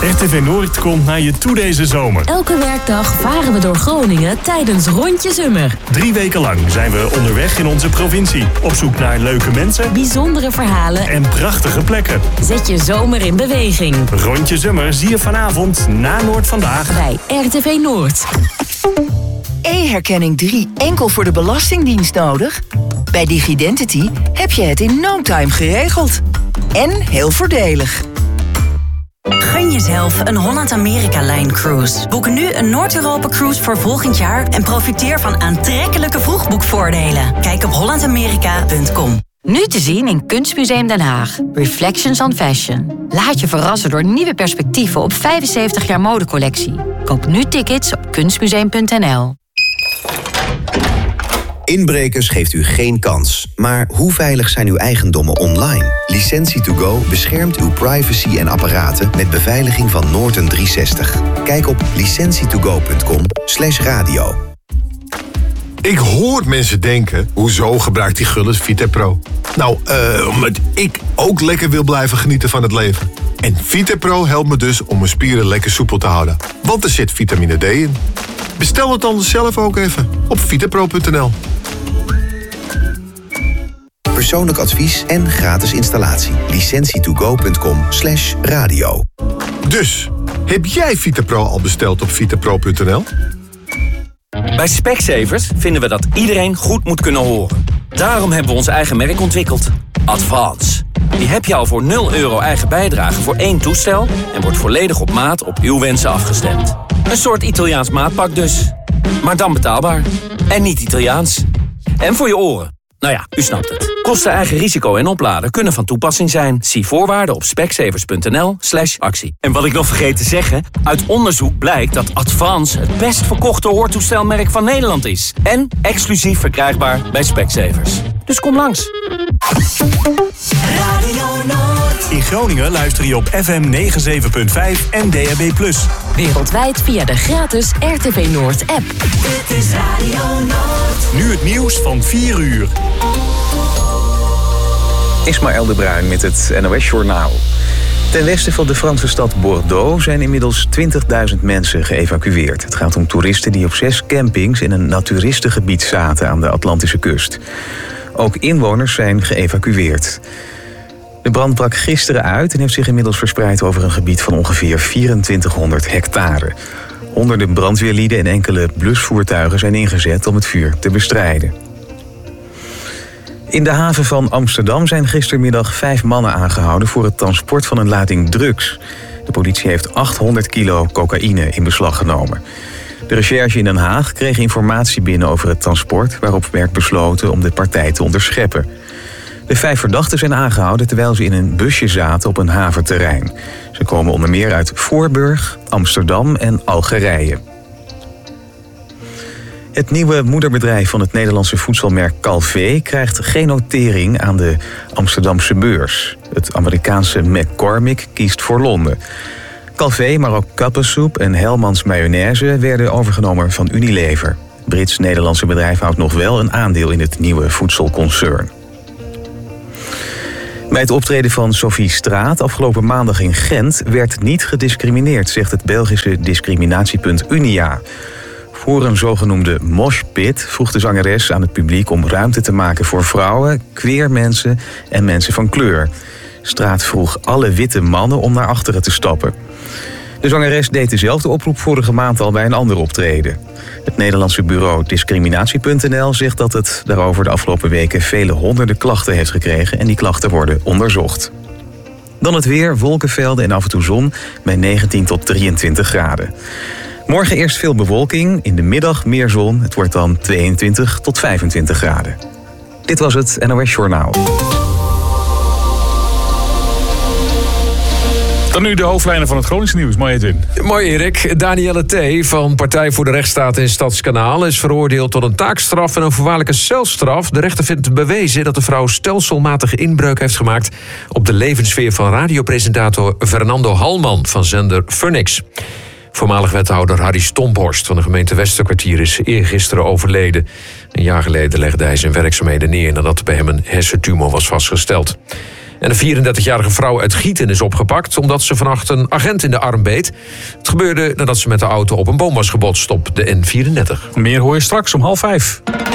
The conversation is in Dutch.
RTV Noord komt naar je toe deze zomer. Elke werkdag varen we door Groningen tijdens Rondje Summer. 3 weken lang zijn we onderweg in onze provincie. Op zoek naar leuke mensen, bijzondere verhalen en prachtige plekken. Zet je zomer in beweging. Rondje Summer zie je vanavond na Noord Vandaag bij RTV Noord. E-herkenning 3 enkel voor de Belastingdienst nodig? Bij Digidentity heb je het in no time geregeld. En heel voordelig. Gun jezelf een Holland-Amerika-lijn cruise. Boek nu een Noord-Europa-cruise voor volgend jaar en profiteer van aantrekkelijke vroegboekvoordelen. Kijk op hollandamerika.com. Nu te zien in Kunstmuseum Den Haag. Reflections on Fashion. Laat je verrassen door nieuwe perspectieven op 75 jaar modecollectie. Koop nu tickets op kunstmuseum.nl. Inbrekers geeft u geen kans. Maar hoe veilig zijn uw eigendommen online? Licentie2Go beschermt uw privacy en apparaten met beveiliging van Norton 360. Kijk op licentietogo.com/radio. Ik hoor mensen denken, hoezo gebruikt die Gullit VitaPro? Nou, omdat ik ook lekker wil blijven genieten van het leven. En VitaPro helpt me dus om mijn spieren lekker soepel te houden. Want er zit vitamine D in. Bestel het dan zelf ook even op vitapro.nl. Persoonlijk advies en gratis installatie. licentietogo.com/radio. Dus, heb jij VitaPro al besteld op vitapro.nl? Bij Specsavers vinden we dat iedereen goed moet kunnen horen. Daarom hebben we ons eigen merk ontwikkeld. Advance. Die heb je al voor €0 eigen bijdrage voor 1 toestel en wordt volledig op maat op uw wensen afgestemd. Een soort Italiaans maatpak dus. Maar dan betaalbaar. En niet Italiaans. En voor je oren. Nou ja, u snapt het. Kosten, eigen risico en opladen kunnen van toepassing zijn. Zie voorwaarden op specsavers.nl/actie. En wat ik nog vergeet te zeggen, uit onderzoek blijkt dat Advance het best verkochte hoortoestelmerk van Nederland is. En exclusief verkrijgbaar bij Specsavers. Dus kom langs. Radio Noord. In Groningen luister je op FM 97.5 en DAB+. Wereldwijd via de gratis RTV Noord app. Dit is Radio Noord. Nu het nieuws van 4 uur. Ismaël de Bruin met het NOS-journaal. Ten westen van de Franse stad Bordeaux zijn inmiddels 20.000 mensen geëvacueerd. Het gaat om toeristen die op 6 campings in een naturistengebied zaten aan de Atlantische kust. Ook inwoners zijn geëvacueerd. De brand brak gisteren uit en heeft zich inmiddels verspreid over een gebied van ongeveer 2400 hectare. Honderden brandweerlieden en enkele blusvoertuigen zijn ingezet om het vuur te bestrijden. In de haven van Amsterdam zijn gistermiddag 5 mannen aangehouden voor het transport van een lading drugs. De politie heeft 800 kilo cocaïne in beslag genomen. De recherche in Den Haag kreeg informatie binnen over het transport, waarop werd besloten om de partij te onderscheppen. De 5 verdachten zijn aangehouden terwijl ze in een busje zaten op een haventerrein. Ze komen onder meer uit Voorburg, Amsterdam en Algerije. Het nieuwe moederbedrijf van het Nederlandse voedselmerk Calvé krijgt geen notering aan de Amsterdamse beurs. Het Amerikaanse McCormick kiest voor Londen. Calvé, maar ook Kappensoep en Hellmans Mayonaise werden overgenomen van Unilever. Het Brits-Nederlandse bedrijf houdt nog wel een aandeel in het nieuwe voedselconcern. Bij het optreden van Sophie Straat afgelopen maandag in Gent werd niet gediscrimineerd, zegt het Belgische discriminatiepunt Unia. Voor een zogenoemde moshpit vroeg de zangeres aan het publiek om ruimte te maken voor vrouwen, queer mensen en mensen van kleur. Straat vroeg alle witte mannen om naar achteren te stappen. De zangeres deed dezelfde oproep vorige maand al bij een ander optreden. Het Nederlandse bureau discriminatie.nl zegt dat het daarover de afgelopen weken vele honderden klachten heeft gekregen en die klachten worden onderzocht. Dan het weer, wolkenvelden en af en toe zon bij 19 tot 23 graden. Morgen eerst veel bewolking, in de middag meer zon. Het wordt dan 22 tot 25 graden. Dit was het NOS Journaal. Dan nu de hoofdlijnen van het Groningse nieuws. Mooi Edwin. Mooi Erik. Danielle T. van Partij voor de Rechtsstaat in Stadskanaal is veroordeeld tot een taakstraf en een voorwaardelijke celstraf. De rechter vindt bewezen dat de vrouw stelselmatig inbreuk heeft gemaakt op de levenssfeer van radiopresentator Fernando Halman van zender Phoenix. Voormalig wethouder Harry Stomphorst van de gemeente Westerkwartier is eergisteren overleden. Een jaar geleden legde hij zijn werkzaamheden neer nadat bij hem een hersentumor was vastgesteld. En een 34-jarige vrouw uit Gieten is opgepakt omdat ze vannacht een agent in de arm beet. Het gebeurde nadat ze met de auto op een boom was gebotst op de N34. Meer hoor je straks om 4:30.